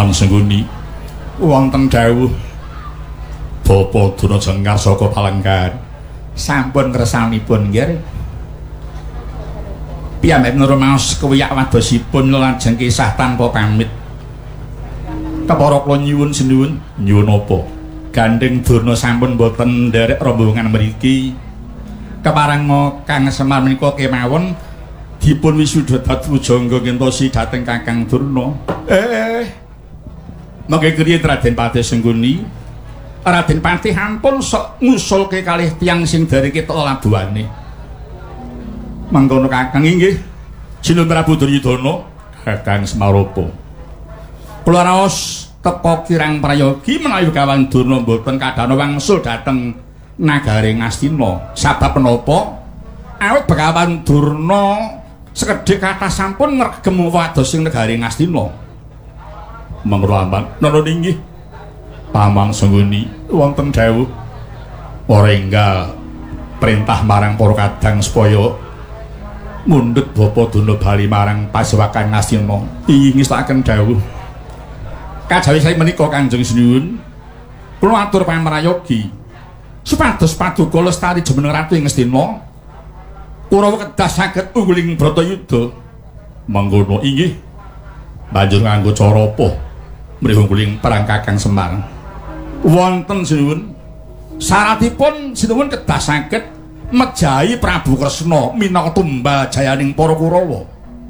Paman Sengguni wonten dawuh Bapa Duna Jengkar saka Palenggan sampun kersanipun nggih piyambak nurumaos kewiyak wadosipun lajeng kisah tanpa pamit kepara kula nyuwun sinuwun nyuwun apa gandeng Durna sampun boten nderek rombongan mriki keparang Kang Semar menika kemawon dipun wisuda dadi pujangga ngentosi dhateng Kakang Durna mangke kriye Raden Patih Sengguni Raden Patih ampun sok ngusulke kalih tiyang sing dari kita labuhane mangkono Kakang inggih Jinun Prabu Duryudana Kakang Semaropa kula raos teka kirang prayogi menawi Kawan Durna boten kadana wangsul dhateng nagare Ngastina sabab menapa awit Kawan Durna sekedhik kathah sampun ngregem wados ing negari Ngastina mangruaman nono inggih Paman Sengguni wonten dawuh ora enggal perintah marang para kadang supaya mundhut Bapa Duna bali marang pasewakan Ngastina inggih ngestaken dawuh kajawi saya menika Kanjeng Sinuwun kula atur pamrayogi supados paduka lestari jumeneng ratu ing Ngastina Kurawa kedah saged ungguling Bratayuda mangkono inggih banjur nganggo cara apa mrih ungguling perang Kakang Semar wonten Sinuwun syaratipun Sinuwun kedah saged mejahi Prabu Kresna minangka tumbal jayaning para Kurawa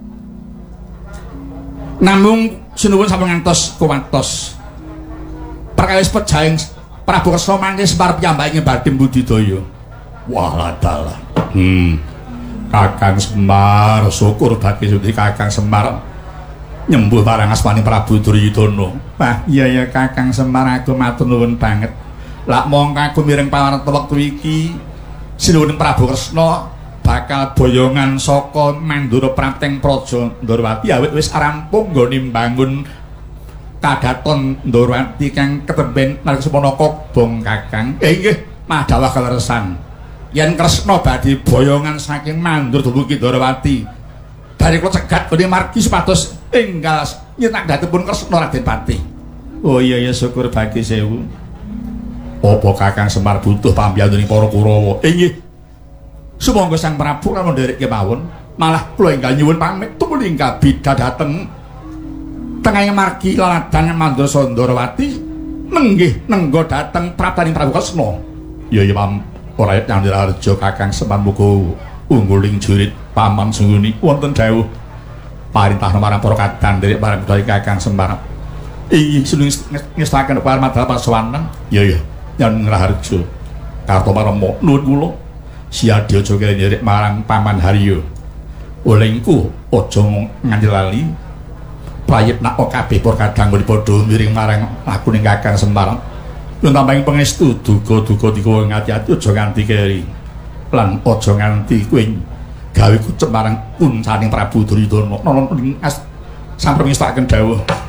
namung Sinuwun sampun ngantos kuwatos perkawis pejaing Prabu Kresna mangke Semar piyambake badhe budidaya wah dalah Kakang Semar syukur bagi sudi Kakang Semar nyembuh parang asmani Prabu Duryudana wah iya Kakang Semar aku matur nuwun banget lak mongko aku mireng pawarta wektu iki Sinuwun Prabu Kresna bakal boyongan saka Mandura Prateng Praja Ndarawati awit wis rampung nggone mbangun kadaton Ndarawati kang ketemben nalika semana kobong Kakang nggih madhawah kaleresan yen Kresna badhe boyongan saking Mandur dumugi Ndarawati bari kula cegat kene margi supados enggal nyetak dhatengipun Kresna Raden Patih oh iya syukur bagi sewu apa Kakang Semar butuh pambiyantuning para Kurawa nggih sumangga Sang Prabu lamun nderek kemawon malah kula enggal nyuwun pamit tumuli enggal bidhah dhateng tengahing margi laladan Mandura Ndarawati nenggih nenggo dhateng prataning Prabu Kresna ya Pam ora Nyandiraharja Kakang Semar muga ungguling jurit Paman Sengguni wonten dawuh parintah marang para kadang nderek marang Kakang Semar iki suling ngestaken parmadal pasawanan ya Nyandiraharja Kartomarama nuwun kula siadya aja nderek marang Paman Harya olehku aja nganti lali prayitna kabeh para kadang padha miring marang lakuning Kakang Semar lan tamping pangestu duga-duga dikowe ngati-ati aja nganti keri lan aja nganti kowe gawe kucep marang uncaning Prabu Duryudana nana sampun ngestaken dawuh